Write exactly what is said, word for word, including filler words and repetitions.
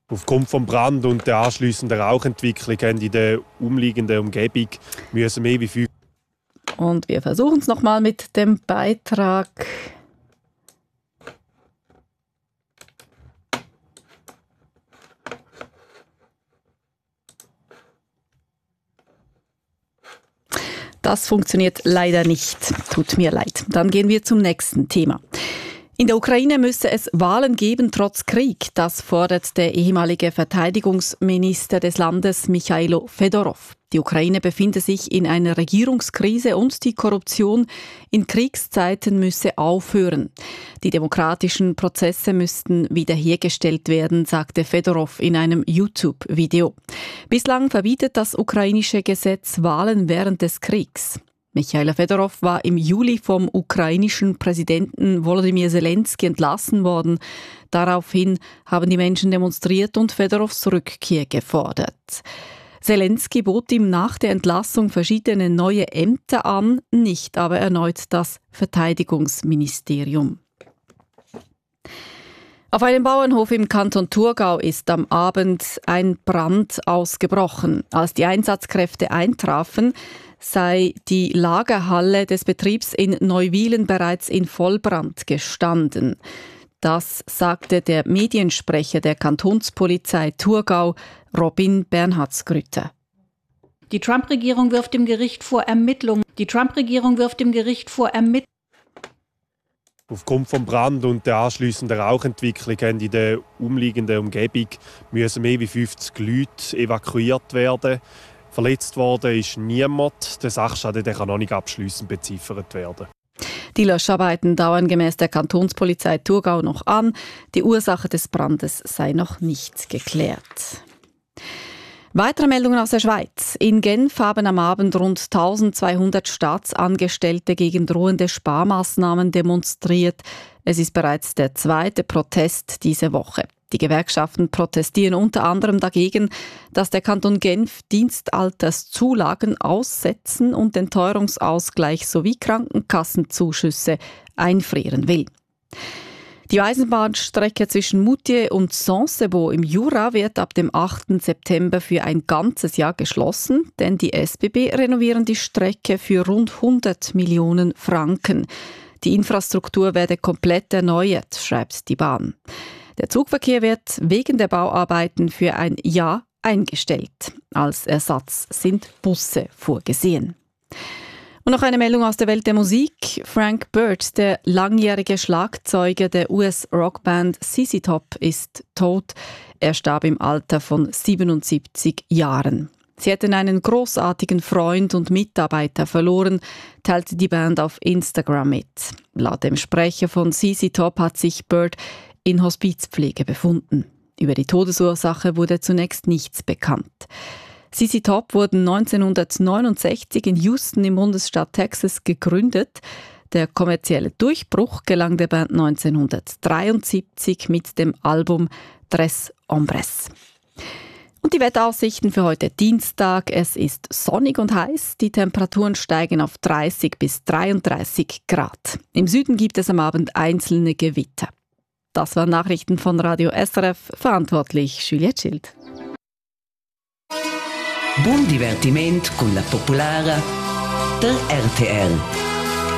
Aufgrund des Brand und der anschliessenden Rauchentwicklung haben in der umliegenden Umgebung müssen mehr wie fünf. Und wir versuchen es nochmal mit dem Beitrag. Das funktioniert leider nicht. Tut mir leid. Dann gehen wir zum nächsten Thema. In der Ukraine müsse es Wahlen geben, trotz Krieg. Das fordert der ehemalige Verteidigungsminister des Landes, Michailo Fedorov. Die Ukraine befinde sich in einer Regierungskrise und die Korruption in Kriegszeiten müsse aufhören. Die demokratischen Prozesse müssten wiederhergestellt werden, sagte Fedorov in einem YouTube-Video. Bislang verbietet das ukrainische Gesetz Wahlen während des Kriegs. Michailo Fedorov war im Juli vom ukrainischen Präsidenten Volodymyr Zelensky entlassen worden. Daraufhin haben die Menschen demonstriert und Fedorovs Rückkehr gefordert. Zelensky bot ihm nach der Entlassung verschiedene neue Ämter an, nicht aber erneut das Verteidigungsministerium. Auf einem Bauernhof im Kanton Thurgau ist am Abend ein Brand ausgebrochen. Als die Einsatzkräfte eintrafen, sei die Lagerhalle des Betriebs in Neuwilen bereits in Vollbrand gestanden. Das sagte der Mediensprecher der Kantonspolizei Thurgau, Robin Bernhardsgrütter. Die Trump-Regierung wirft dem Gericht vor Ermittlungen. Die Trump-Regierung wirft dem Gericht vor Ermittlungen. Aufgrund des Brand und der anschliessenden Rauchentwicklung haben in der umliegenden Umgebung müssen mehr wie fünfzig Leute evakuiert werden. Verletzt worden ist niemand. Der Sachschaden der kann noch nicht abschliessend beziffert werden. Die Löscharbeiten dauern gemäss der Kantonspolizei Thurgau noch an. Die Ursache des Brandes sei noch nicht geklärt. Weitere Meldungen aus der Schweiz. In Genf haben am Abend rund eintausendzweihundert Staatsangestellte gegen drohende Sparmaßnahmen demonstriert. Es ist bereits der zweite Protest diese Woche. Die Gewerkschaften protestieren unter anderem dagegen, dass der Kanton Genf Dienstalterszulagen aussetzen und den Teuerungsausgleich sowie Krankenkassenzuschüsse einfrieren will. Die Eisenbahnstrecke zwischen Moutier und Saint-Sebaud im Jura wird ab dem achten September für ein ganzes Jahr geschlossen, denn die S B B renovieren die Strecke für rund hundert Millionen Franken. Die Infrastruktur werde komplett erneuert, schreibt die Bahn. Der Zugverkehr wird wegen der Bauarbeiten für ein Jahr eingestellt. Als Ersatz sind Busse vorgesehen. Und noch eine Meldung aus der Welt der Musik. Frank Bird, der langjährige Schlagzeuger der U S-Rockband Z Z Top, ist tot. Er starb im Alter von siebenundsiebzig Jahren. Sie hätten einen großartigen Freund und Mitarbeiter verloren, teilte die Band auf Instagram mit. Laut dem Sprecher von Z Z Top hat sich Bird in Hospizpflege befunden. Über die Todesursache wurde zunächst nichts bekannt. Z Z Top wurden neunzehnhundertneunundsechzig in Houston im Bundesstaat Texas gegründet. Der kommerzielle Durchbruch gelang der Band neunzehnhundertdreiundsiebzig mit dem Album Tres Hombres. Und die Wetteraussichten für heute Dienstag. Es ist sonnig und heiß. Die Temperaturen steigen auf dreißig bis dreiunddreißig Grad. Im Süden gibt es am Abend einzelne Gewitter. Das waren Nachrichten von Radio S R F, verantwortlich Juliette Schild. Buon divertimento con la Popolare der R T L.